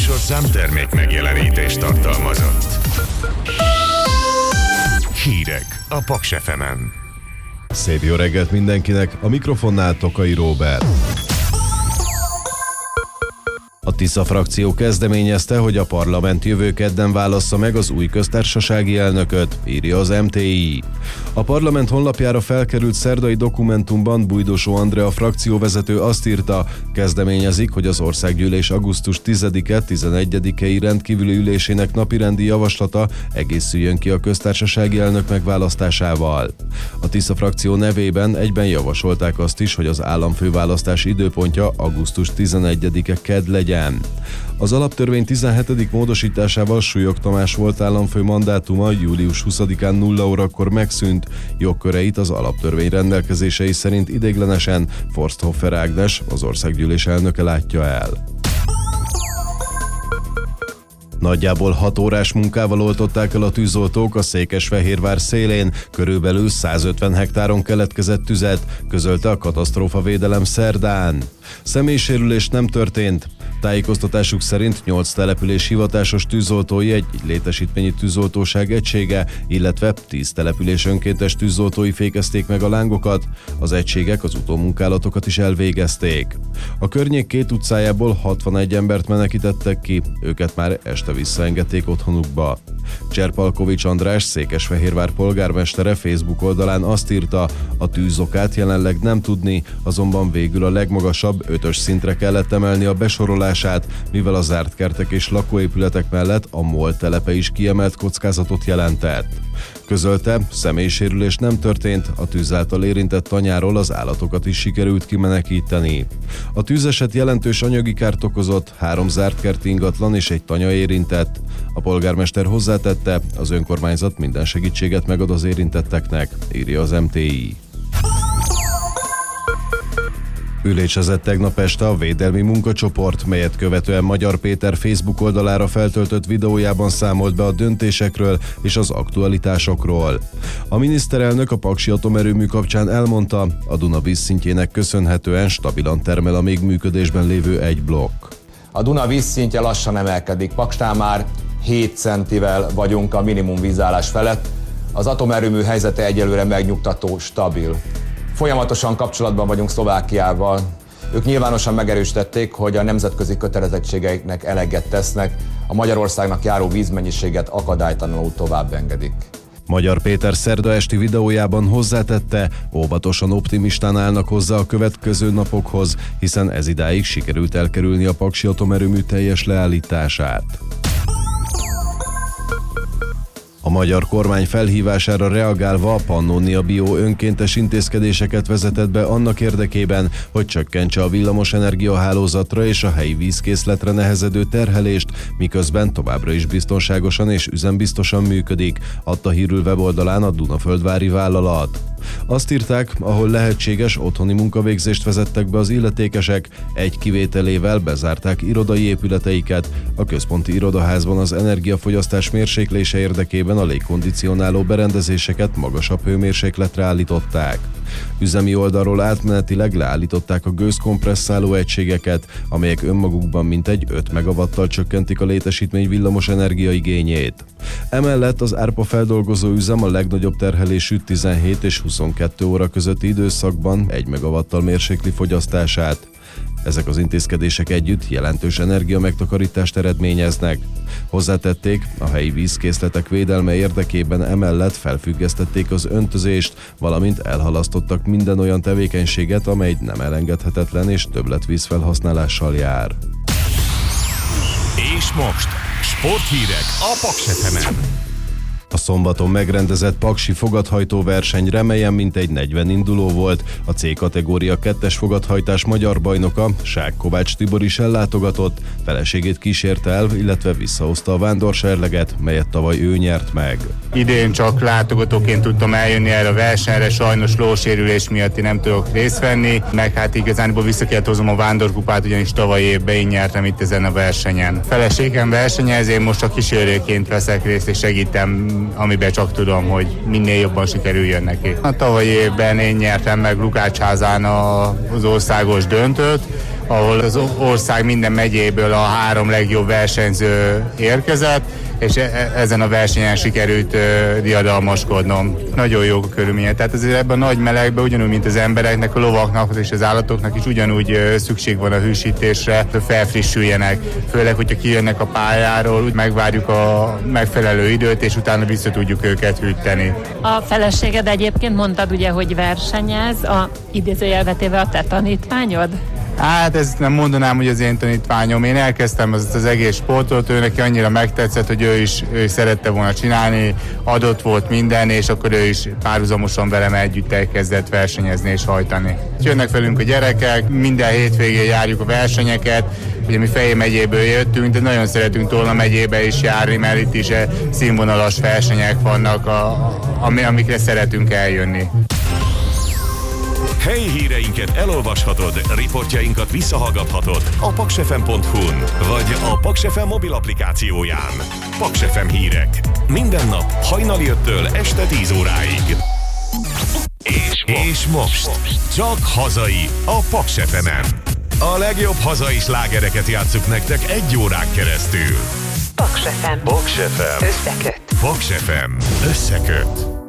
műsorszám termék megjelenítést tartalmazott. Hírek a Paks FM-en. Szép jó reggelt mindenkinek, a mikrofonnál Tokai Róbert. A Tisza frakció kezdeményezte, hogy a parlament jövő kedden válassza meg az új köztársasági elnököt, írja az MTI. A parlament honlapjára felkerült szerdai dokumentumban Bújdosó Andrea frakcióvezető azt írta, kezdeményezik, hogy az országgyűlés augusztus 10-11-i rendkívüli ülésének napirendi javaslata egészüljön ki a köztársasági elnök megválasztásával. A Tisza frakció nevében egyben javasolták azt is, hogy az államfőválasztás időpontja augusztus 11-e kedd legyen. Az alaptörvény 17. módosításával Súlyog Tamás volt államfő mandátuma július 20-án 0 órakor megszűnt, jogköreit az alaptörvény rendelkezései szerint ideiglenesen Forsthofer Ágnes, az országgyűlés elnöke látja el. Nagyjából 6 órás munkával oltották el a tűzoltók a Székesfehérvár szélén, körülbelül 150 hektáron keletkezett tüzet, közölte a katasztrófavédelem szerdán. Személysérülés nem történt. Tájékoztatásuk szerint 8 település hivatásos tűzoltói, egy létesítményi tűzoltóság egysége, illetve 10 település önkéntes tűzoltói fékezték meg a lángokat, az egységek az utómunkálatokat is elvégezték. A környék 2 utcájából 61 embert menekítettek ki, őket már este visszaengedték otthonukba. Cserpalkovics András, Székesfehérvár polgármestere Facebook oldalán azt írta, a tűzokát jelenleg nem tudni, azonban végül a legmagasabb 5-ös szintre kellett emelni a besorolását, mivel a zárt kertek és lakóépületek mellett a MOL telepe is kiemelt kockázatot jelentett. Közölte, személysérülés nem történt, a tűz által érintett tanyáról az állatokat is sikerült kimenekíteni. A tűzeset jelentős anyagi kárt okozott, 3 zárt kerti ingatlan és egy tanya érintett. A polgármester hozzátette, az önkormányzat minden segítséget megad az érintetteknek, írja az MTI. Ülésezett tegnap este a védelmi munkacsoport, melyet követően Magyar Péter Facebook oldalára feltöltött videójában számolt be a döntésekről és az aktualitásokról. A miniszterelnök a paksi atomerőmű kapcsán elmondta, a Duna vízszintjének köszönhetően stabilan termel a még működésben lévő egy blokk. A Duna vízszintje lassan emelkedik, Paksnál már 7 centivel vagyunk a minimum vízállás felett, az atomerőmű helyzete egyelőre megnyugtató, stabil. Folyamatosan kapcsolatban vagyunk Szlovákiával. Ők nyilvánosan megerősítették, hogy a nemzetközi kötelezettségeiknek eleget tesznek, a Magyarországnak járó vízmennyiséget akadálytalanul tovább engedik. Magyar Péter szerda esti videójában hozzátette, óvatosan optimistán állnak hozzá a következő napokhoz, hiszen ez idáig sikerült elkerülni a paksi atomerőmű teljes leállítását. A magyar kormány felhívására reagálva a Pannonia Bio önkéntes intézkedéseket vezetett be annak érdekében, hogy csökkentse a villamosenergia hálózatra és a helyi vízkészletre nehezedő terhelést, miközben továbbra is biztonságosan és üzembiztosan működik, adta hírül weboldalán a Dunaföldvári vállalat. Azt írták, ahol lehetséges otthoni munkavégzést vezettek be az illetékesek, egy kivételével bezárták irodai épületeiket, a központi irodaházban az energiafogyasztás mérséklése érdekében a légkondicionáló berendezéseket magasabb hőmérsékletre állították. Üzemi oldalról átmenetileg leállították a gőzkompresszáló egységeket, amelyek önmagukban mintegy 5 megawattal csökkentik a létesítmény villamosenergia igényét. Emellett az árpa feldolgozó üzem a legnagyobb terhelésű 17 és 22 óra közötti időszakban 1 megawattal mérsékli fogyasztását. Ezek az intézkedések együtt jelentős energiamegtakarítást eredményeznek. Hozzátették, a helyi vízkészletek védelme érdekében emellett felfüggesztették az öntözést, valamint elhalasztottak minden olyan tevékenységet, amely nem elengedhetetlen és többletvízfelhasználással jár. És most sporthírek a Paks FM-en. A szombaton megrendezett paksi fogadhajtó verseny remelyen mintegy 40 induló volt, a C kategória 2-es fogadhajtás magyar bajnoka, Ság Kovács Tibor is ellátogatott, feleségét kísérte el, illetve visszahozta a vándorserleget, melyet tavaly ő nyert meg. Idén csak látogatóként tudtam eljönni erre a versenyre, sajnos lósérülés miatt én nem tudok részt venni, meg hát igazából vissza kellett hoznom a vándorkupát, ugyanis tavaly évben én nyertem itt ezen a versenyen. Feleségem versenyez, én most a kísérőként veszek részt és segítem, amiben csak tudom, hogy minél jobban sikerüljön neki. A tavalyi évben én nyertem meg Lukácsházán az országos döntőt, ahol az ország minden megyéből a 3 legjobb versenyző érkezett, és ezen a versenyen sikerült diadalmaskodnom. Nagyon jók a körülmények. Tehát azért ebben a nagy melegben, ugyanúgy, mint az embereknek, a lovaknak és az állatoknak is ugyanúgy szükség van a hűsítésre, hogy felfrissüljenek. Főleg, hogyha kijönnek a pályáról, úgy megvárjuk a megfelelő időt, és utána vissza tudjuk őket hűteni. A feleséged egyébként mondtad ugye, hogy versenyez, a idézőjelvetéve a te tanítványod? Hát ezt nem mondanám, hogy az én tanítványom. Én elkezdtem az egész sportot, ő neki annyira megtetszett, hogy ő is szerette volna csinálni, adott volt minden, és akkor ő is párhuzamosan velem együtt elkezdett versenyezni és hajtani. Jönnek velünk a gyerekek, minden hétvégén járjuk a versenyeket, ugye mi Fejér megyéből jöttünk, de nagyon szeretünk Tolna megyébe is járni, mert itt is színvonalas versenyek vannak, amikre szeretünk eljönni. Helyi híreinket elolvashatod, riportjainkat visszahallgathatod a paksfm.hu-n, vagy a Paks FM mobil applikációján. Paks FM hírek. Minden nap hajnali 5-től este 10 óráig. És most csak hazai a Paks FM-en. A legjobb hazai slágereket játsszuk nektek 1 órán keresztül. Paks FM. Paks FM. Összeköt. Paks FM. Összeköt.